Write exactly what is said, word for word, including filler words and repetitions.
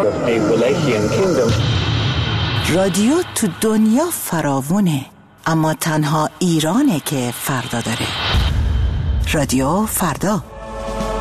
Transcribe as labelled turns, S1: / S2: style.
S1: a Wallachian kingdom.
S2: رادیو تو دنیا فراوونه، اما تنها ایرانه که فردا داره. رادیو فردا.